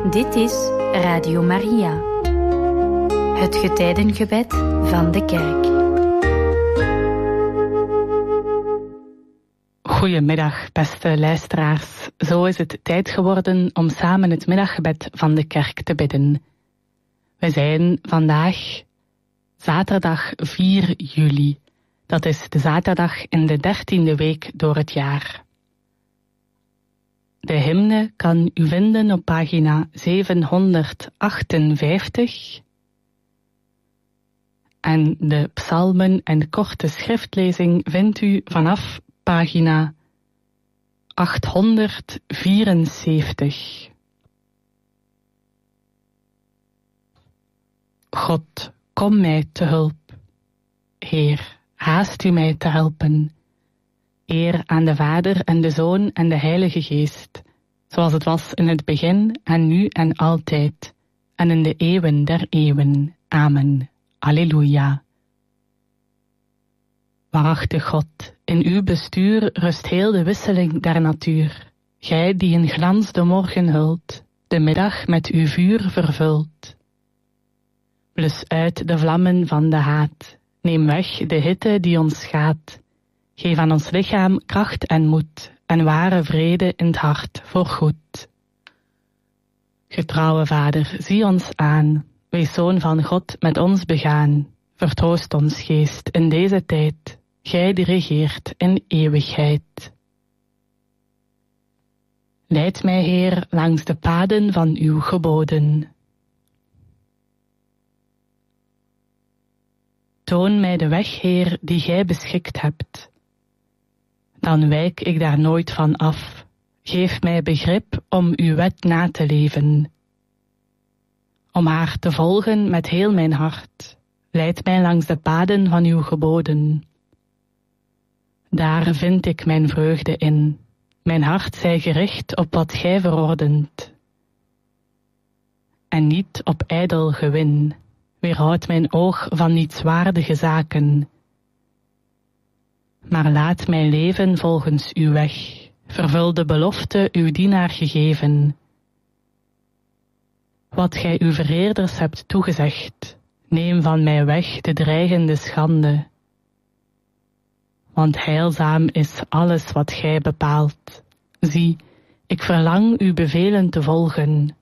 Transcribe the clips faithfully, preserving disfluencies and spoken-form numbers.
Dit is Radio Maria, het getijdengebed van de kerk. Goedemiddag, beste luisteraars. Zo is het tijd geworden om samen het middaggebed van de kerk te bidden. We zijn vandaag zaterdag vier juli. Dat is de zaterdag in de dertiende week door het jaar. De hymne kan u vinden op pagina zevenhonderdachtenvijftig. En de psalmen en korte schriftlezing vindt u vanaf pagina achthonderdvierenzeventig. God, kom mij te hulp. Heer, haast u mij te helpen. Eer aan de Vader en de Zoon en de Heilige Geest, zoals het was in het begin en nu en altijd, en in de eeuwen der eeuwen. Amen. Alleluia. Waarachtig God, in uw bestuur rust heel de wisseling der natuur. Gij die in glans de morgen hult, de middag met uw vuur vervult. Blus uit de vlammen van de haat, neem weg de hitte die ons schaadt. Geef aan ons lichaam kracht en moed, en ware vrede in het hart voor goed. Getrouwe Vader, zie ons aan, wees Zoon van God met ons begaan. Vertroost ons geest in deze tijd, gij die regeert in eeuwigheid. Leid mij, Heer, langs de paden van uw geboden. Toon mij de weg, Heer, die gij beschikt hebt. Dan wijk ik daar nooit van af. Geef mij begrip om uw wet na te leven. Om haar te volgen met heel mijn hart. Leid mij langs de paden van uw geboden. Daar vind ik mijn vreugde in. Mijn hart zij gericht op wat gij verordent. En niet op ijdel gewin. Weerhoud mijn oog van nietswaardige zaken. Maar laat mij leven volgens uw weg. Vervul de belofte uw dienaar gegeven. Wat gij uw vereerders hebt toegezegd, neem van mij weg de dreigende schande. Want heilzaam is alles wat gij bepaalt. Zie, ik verlang uw bevelen te volgen.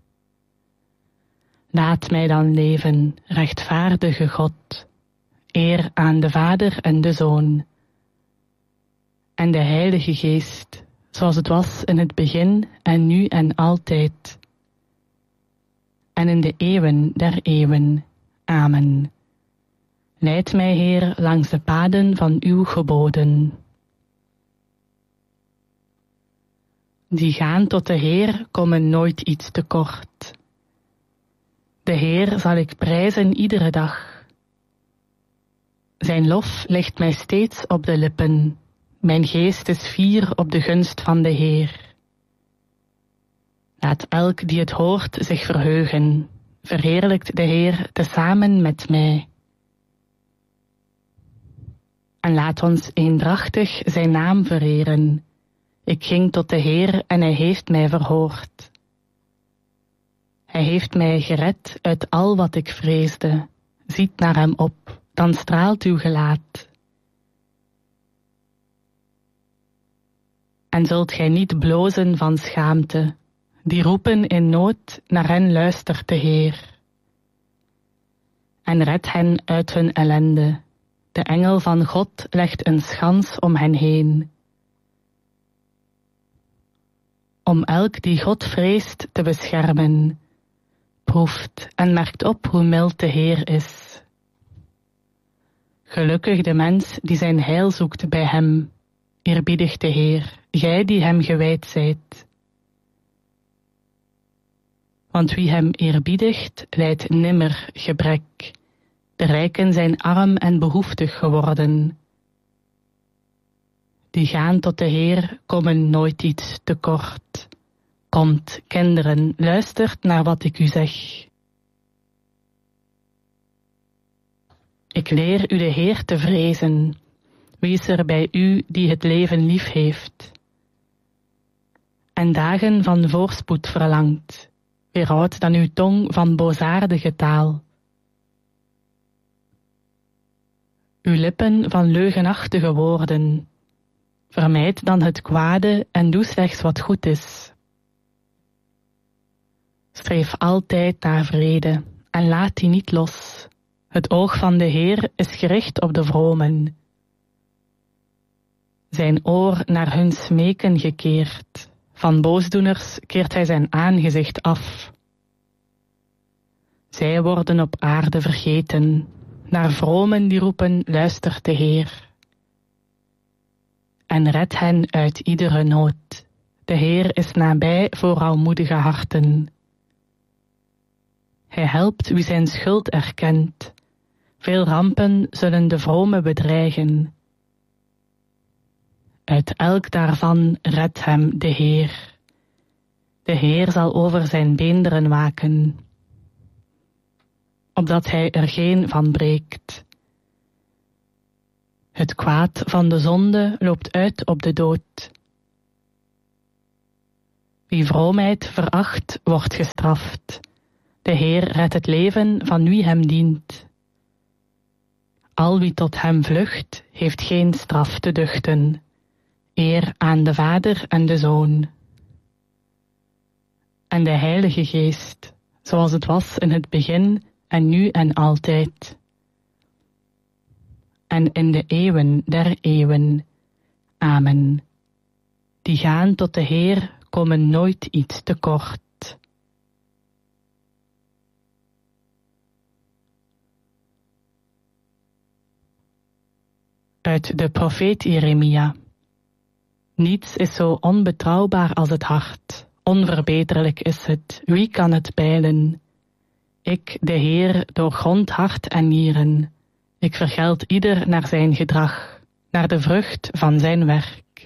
Laat mij dan leven, rechtvaardige God. Eer aan de Vader en de Zoon. En de Heilige Geest, zoals het was in het begin en nu en altijd. En in de eeuwen der eeuwen. Amen. Leid mij, Heer, langs de paden van uw geboden. Die gaan tot de Heer komen nooit iets tekort. De Heer zal ik prijzen iedere dag. Zijn lof ligt mij steeds op de lippen. Mijn geest is fier op de gunst van de Heer. Laat elk die het hoort zich verheugen. Verheerlijkt de Heer tezamen met mij. En laat ons eendrachtig zijn naam vereren. Ik ging tot de Heer en hij heeft mij verhoord. Hij heeft mij gered uit al wat ik vreesde. Ziet naar hem op, dan straalt uw gelaat. En zult gij niet blozen van schaamte. Die roepen in nood, naar hen luistert de Heer. En red hen uit hun ellende. De engel van God legt een schans om hen heen. Om elk die God vreest te beschermen. Proeft en merkt op hoe mild de Heer is. Gelukkig de mens die zijn heil zoekt bij hem. Eerbiedig de Heer, gij die hem gewijd zijt. Want wie hem eerbiedigt, lijdt nimmer gebrek. De rijken zijn arm en behoeftig geworden. Die gaan tot de Heer, komen nooit iets tekort. Komt, kinderen, luistert naar wat ik u zeg. Ik leer u de Heer te vrezen. Wees er bij u die het leven lief heeft. En dagen van voorspoed verlangt. weerhoud dan uw tong van boosaardige taal. Uw lippen van leugenachtige woorden. Vermijd dan het kwade en doe slechts wat goed is. Streef altijd naar vrede en laat die niet los. Het oog van de Heer is gericht op de vromen. Zijn oor naar hun smeken gekeerd. Van boosdoeners keert hij zijn aangezicht af. Zij worden op aarde vergeten. Naar vromen die roepen, luistert de Heer. En red hen uit iedere nood. De Heer is nabij voor rouwmoedige harten. Hij helpt wie zijn schuld erkent. Veel rampen zullen de vrome bedreigen. Uit elk daarvan redt hem de Heer. De Heer zal over zijn beenderen waken, opdat hij er geen van breekt. Het kwaad van de zonde loopt uit op de dood. Wie vroomheid veracht, wordt gestraft. De Heer redt het leven van wie hem dient. Al wie tot hem vlucht, heeft geen straf te duchten. Eer aan de Vader en de Zoon. En de Heilige Geest, zoals het was in het begin en nu en altijd. En in de eeuwen der eeuwen. Amen. Die gaan tot de Heer komen nooit iets tekort. Uit de profeet Jeremia. Niets is zo onbetrouwbaar als het hart. Onverbeterlijk is het. Wie kan het peilen? Ik, de Heer, doorgrond hart en nieren. Ik vergeld ieder naar zijn gedrag, naar de vrucht van zijn werk.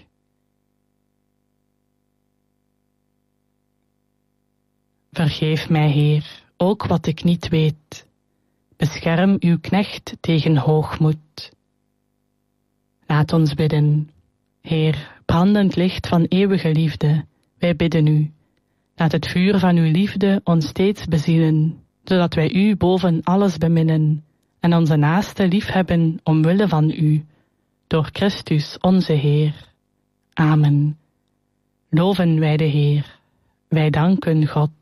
Vergeef mij, Heer, ook wat ik niet weet. Bescherm uw knecht tegen hoogmoed. Laat ons bidden. Heer, brandend licht van eeuwige liefde, wij bidden u. Laat het vuur van uw liefde ons steeds bezielen, zodat wij u boven alles beminnen en onze naaste liefhebben omwille van u, door Christus onze Heer. Amen. Loven wij de Heer. Wij danken God.